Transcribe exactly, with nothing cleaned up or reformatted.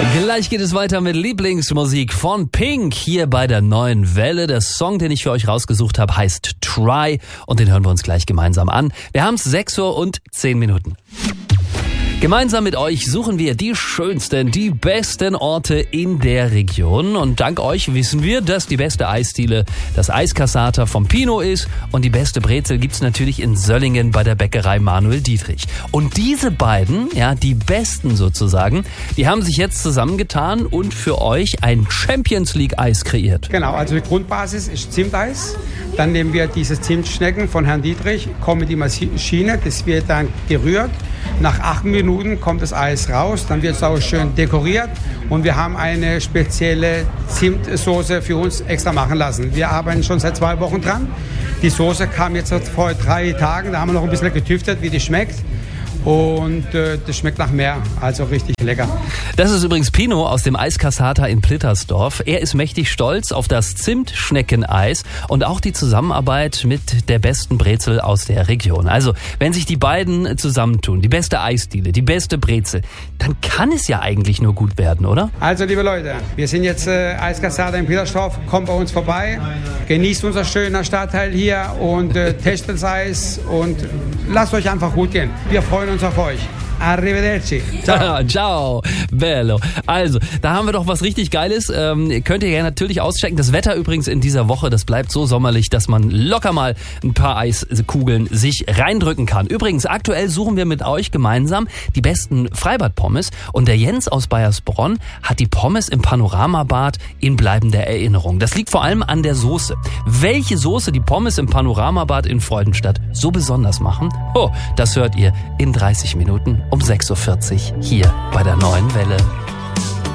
Gleich geht es weiter mit Lieblingsmusik von Pink hier bei der neuen Welle. Der Song, den ich für euch rausgesucht habe, heißt Try und den hören wir uns gleich gemeinsam an. Wir haben es sechs Uhr und zehn Minuten. Gemeinsam mit euch suchen wir die schönsten, die besten Orte in der Region. Und dank euch wissen wir, dass die beste Eisdiele das Eiskassata vom Pino ist. Und die beste Brezel gibt's natürlich in Söllingen bei der Bäckerei Manuel Dietrich. Und diese beiden, ja, die besten sozusagen, die haben sich jetzt zusammengetan und für euch ein Champions League Eis kreiert. Genau, also die Grundbasis ist Zimteis. Dann nehmen wir diese Zimtschnecken von Herrn Dietrich, kommen mit die Maschine, das wird dann gerührt. Nach acht Minuten kommt das Eis raus, dann wird es auch schön dekoriert und wir haben eine spezielle Zimtsoße für uns extra machen lassen. Wir arbeiten schon seit zwei Wochen dran. Die Soße kam jetzt vor drei Tagen, da haben wir noch ein bisschen getüftet, wie die schmeckt. Und äh, das schmeckt nach mehr, also richtig lecker. Das ist übrigens Pino aus dem Eiskassata in Plittersdorf. Er ist mächtig stolz auf das Zimtschneckeneis und auch die Zusammenarbeit mit der besten Brezel aus der Region. Also, wenn sich die beiden zusammentun, die beste Eisdiele, die beste Brezel, dann kann es ja eigentlich nur gut werden, oder? Also, liebe Leute, wir sind jetzt äh, Eiskassata in Plittersdorf, kommt bei uns vorbei, genießt unser schöner Stadtteil hier und äh, testet das Eis und lasst euch einfach gut gehen. Wir freuen uns auf euch. Arrivederci. Ciao. Ciao, bello. Also, da haben wir doch was richtig Geiles. Ähm, könnt ihr ja natürlich auschecken. Das Wetter übrigens in dieser Woche, das bleibt so sommerlich, dass man locker mal ein paar Eiskugeln sich reindrücken kann. Übrigens, aktuell suchen wir mit euch gemeinsam die besten Freibad-Pommes. Und der Jens aus Baiersbronn hat die Pommes im Panoramabad in bleibender Erinnerung. Das liegt vor allem an der Soße. Welche Soße die Pommes im Panoramabad in Freudenstadt so besonders machen? Oh, das hört ihr in dreißig Minuten um sechs Uhr vierzig hier bei der neuen Welle.